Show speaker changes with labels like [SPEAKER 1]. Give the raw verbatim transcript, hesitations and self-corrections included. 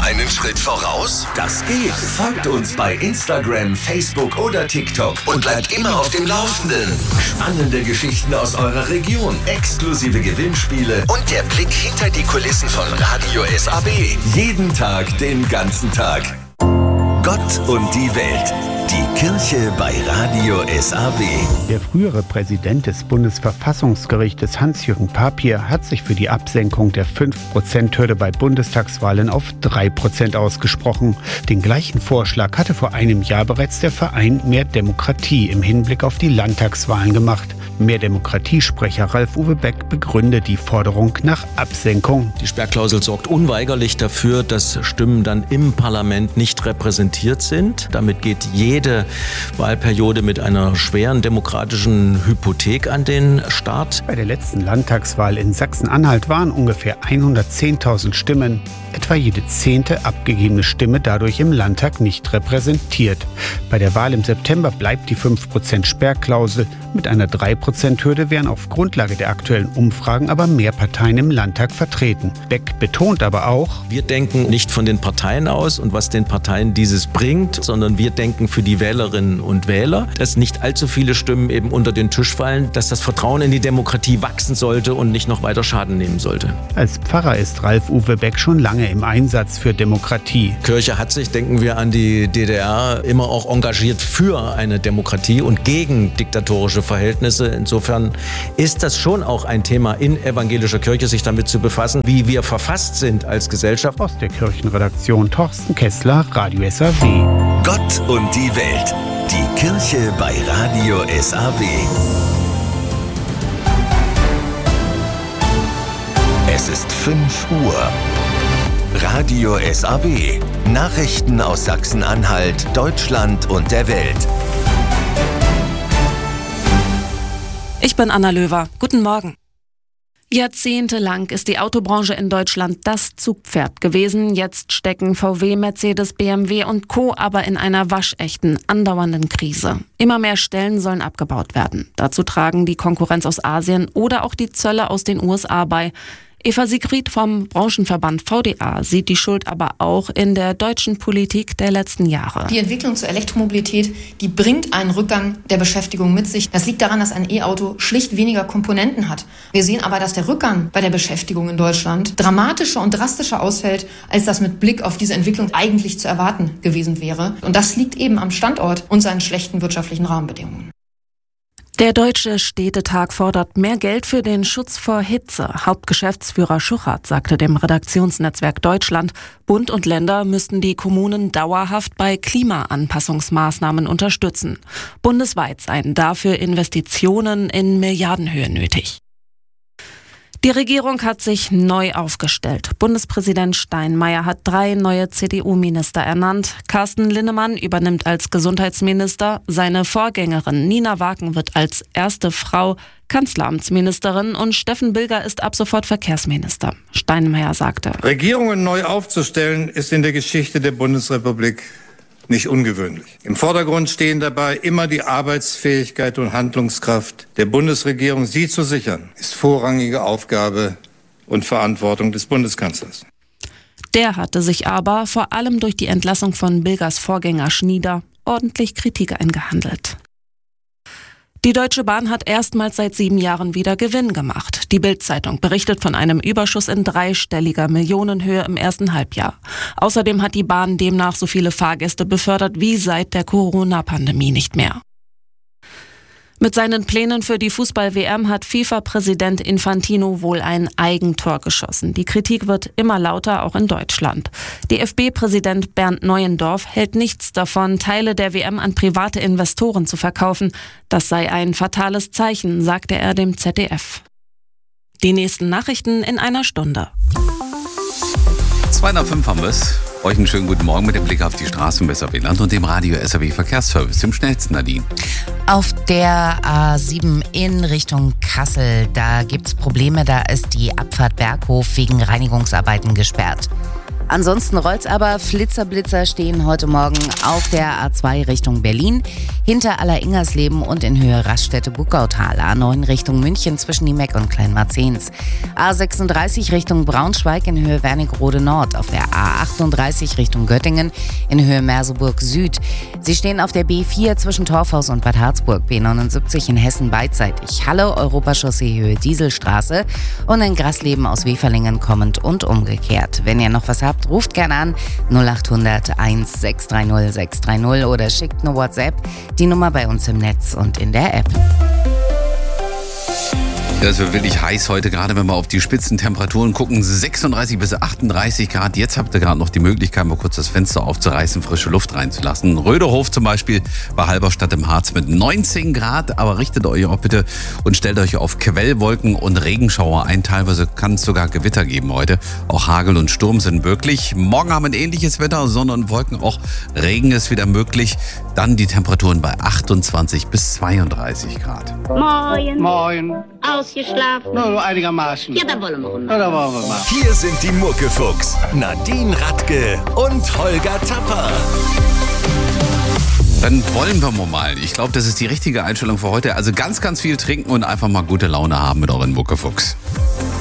[SPEAKER 1] immer einen Schritt voraus? Das geht. Folgt uns bei Instagram, Facebook oder TikTok und bleibt immer auf dem Laufenden. Spannende Geschichten aus eurer Region, exklusive Gewinnspiele und der Blick hinter die Kulissen von Radio S A B. Jeden Tag, den ganzen Tag. Gott und die Welt. Die Kirche bei Radio S A B.
[SPEAKER 2] Der frühere Präsident des Bundesverfassungsgerichtes Hans-Jürgen Papier hat sich für die Absenkung der fünf Prozent Hürde bei Bundestagswahlen auf drei Prozent ausgesprochen. Den gleichen Vorschlag hatte vor einem Jahr bereits der Verein Mehr Demokratie im Hinblick auf die Landtagswahlen gemacht. Mehr Demokratiesprecher Ralf-Uwe Beck begründet die Forderung nach Absenkung.
[SPEAKER 3] Die Sperrklausel sorgt unweigerlich dafür, dass Stimmen dann im Parlament nicht repräsentiert sind. Damit geht jede Wahlperiode mit einer schweren demokratischen Hypothek an den Start.
[SPEAKER 2] Bei der letzten Landtagswahl in Sachsen-Anhalt waren ungefähr hundertzehntausend Stimmen. Etwa jede zehnte abgegebene Stimme dadurch im Landtag nicht repräsentiert. Bei der Wahl im September bleibt die fünf Prozent Sperrklausel. Mit einer drei Prozent Hürde wären auf Grundlage der aktuellen Umfragen aber mehr Parteien im Landtag vertreten. Beck betont aber auch:
[SPEAKER 3] Wir denken nicht von den Parteien aus und was den Parteien dieses bringt, sondern wir denken für die Wählerinnen und Wähler, dass nicht allzu viele Stimmen eben unter den Tisch fallen, dass das Vertrauen in die Demokratie wachsen sollte und nicht noch weiter Schaden nehmen sollte.
[SPEAKER 2] Als Pfarrer ist Ralf-Uwe Beck schon lange im Einsatz für Demokratie.
[SPEAKER 3] Kirche hat sich, denken wir an die D D R, immer auch engagiert für eine Demokratie und gegen diktatorische Verhältnisse. Insofern ist das schon auch ein Thema in evangelischer Kirche, sich damit zu befassen, wie wir verfasst sind als Gesellschaft.
[SPEAKER 2] Aus der Kirchenredaktion Thorsten Kessler, Radio S A B.
[SPEAKER 1] Gott und die Welt. Die Kirche bei Radio S A B. Es ist fünf Uhr. Radio S A B. Nachrichten aus Sachsen-Anhalt, Deutschland und der Welt.
[SPEAKER 4] Ich bin Anna Löwer. Guten Morgen. Jahrzehntelang ist die Autobranche in Deutschland das Zugpferd gewesen. Jetzt stecken V W, Mercedes, B M W und Co. aber in einer waschechten, andauernden Krise. Immer mehr Stellen sollen abgebaut werden. Dazu tragen die Konkurrenz aus Asien oder auch die Zölle aus den U S A bei. Eva Siegfried vom Branchenverband V D A sieht die Schuld aber auch in der deutschen Politik der letzten Jahre.
[SPEAKER 5] Die Entwicklung zur Elektromobilität, die bringt einen Rückgang der Beschäftigung mit sich. Das liegt daran, dass ein E-Auto schlicht weniger Komponenten hat. Wir sehen aber, dass der Rückgang bei der Beschäftigung in Deutschland dramatischer und drastischer ausfällt, als das mit Blick auf diese Entwicklung eigentlich zu erwarten gewesen wäre. Und das liegt eben am Standort und seinen schlechten wirtschaftlichen Rahmenbedingungen.
[SPEAKER 4] Der Deutsche Städtetag fordert mehr Geld für den Schutz vor Hitze. Hauptgeschäftsführer Schuchert sagte dem Redaktionsnetzwerk Deutschland, Bund und Länder müssten die Kommunen dauerhaft bei Klimaanpassungsmaßnahmen unterstützen. Bundesweit seien dafür Investitionen in Milliardenhöhe nötig. Die Regierung hat sich neu aufgestellt. Bundespräsident Steinmeier hat drei neue C D U-Minister ernannt. Carsten Linnemann übernimmt als Gesundheitsminister. Seine Vorgängerin Nina Waken wird als erste Frau Kanzleramtsministerin und Steffen Bilger ist ab sofort Verkehrsminister. Steinmeier sagte:
[SPEAKER 6] Regierungen neu aufzustellen ist in der Geschichte der Bundesrepublik nicht ungewöhnlich. Im Vordergrund stehen dabei immer die Arbeitsfähigkeit und Handlungskraft der Bundesregierung. Sie zu sichern, ist vorrangige Aufgabe und Verantwortung des Bundeskanzlers.
[SPEAKER 4] Der hatte sich aber vor allem durch die Entlassung von Bilgers Vorgänger Schnieder ordentlich Kritik eingehandelt. Die Deutsche Bahn hat erstmals seit sieben Jahren wieder Gewinn gemacht. Die Bild-Zeitung berichtet von einem Überschuss in dreistelliger Millionenhöhe im ersten Halbjahr. Außerdem hat die Bahn demnach so viele Fahrgäste befördert wie seit der Corona-Pandemie nicht mehr. Mit seinen Plänen für die Fußball-W M hat FIFA-Präsident Infantino wohl ein Eigentor geschossen. Die Kritik wird immer lauter, auch in Deutschland. D F B-Präsident Bernd Neuendorf hält nichts davon, Teile der W M an private Investoren zu verkaufen. Das sei ein fatales Zeichen, sagte er dem Z D F. Die nächsten Nachrichten in einer Stunde.
[SPEAKER 7] zwei nach fünf haben wir es. Euch einen schönen guten Morgen mit dem Blick auf die Straßen im S A B-Land und dem Radio S A B Verkehrsservice. Im schnellsten, Nadine.
[SPEAKER 8] Auf der A sieben in Richtung Kassel, da gibt's Probleme, da ist die Abfahrt Berghof wegen Reinigungsarbeiten gesperrt. Ansonsten rollt's aber, Flitzerblitzer stehen heute Morgen auf der A zwei Richtung Berlin. hinter Aller-Ingersleben und in Höhe Raststätte-Buckautal. A neun Richtung München zwischen Niemeck und Kleinmarzens. A sechsunddreißig Richtung Braunschweig in Höhe Wernigerode Nord. Auf der A achtunddreißig Richtung Göttingen in Höhe Merseburg Süd. Sie stehen auf der B vier zwischen Torfhaus und Bad Harzburg. B neunundsiebzig in Hessen beidseitig. Halle Europachaussee Höhe Dieselstraße und in Grasleben aus Weferlingen kommend und umgekehrt. Wenn ihr noch was habt, ruft gerne an null acht hundert eins sechs drei null sechs drei null oder schickt eine WhatsApp. Die Nummer bei uns im Netz und in der App.
[SPEAKER 7] Es wird wirklich heiß heute, gerade wenn wir auf die Spitzentemperaturen gucken. sechsunddreißig bis achtunddreißig Grad. Jetzt habt ihr gerade noch die Möglichkeit, mal kurz das Fenster aufzureißen, frische Luft reinzulassen. Röderhof zum Beispiel bei Halberstadt im Harz mit neunzehn Grad. Aber richtet euch auch bitte und stellt euch auf Quellwolken und Regenschauer ein. Teilweise kann es sogar Gewitter geben heute. Auch Hagel und Sturm sind möglich. Morgen haben wir ein ähnliches Wetter, Sonne und Wolken. Auch Regen ist wieder möglich. Dann die Temperaturen bei achtundzwanzig bis zweiunddreißig Grad.
[SPEAKER 9] Moin.
[SPEAKER 10] Moin.
[SPEAKER 9] Ausgeschlafen?
[SPEAKER 10] Na, nur einigermaßen.
[SPEAKER 9] Ja, dann wollen wir runter.
[SPEAKER 10] Na, da wollen wir mal.
[SPEAKER 1] Hier sind die Muckefuchs, Nadine Radke und Holger Tapper.
[SPEAKER 7] Dann wollen wir mal. Ich glaube, das ist die richtige Einstellung für heute. Also ganz, ganz viel trinken und einfach mal gute Laune haben mit euren Muckefuchs.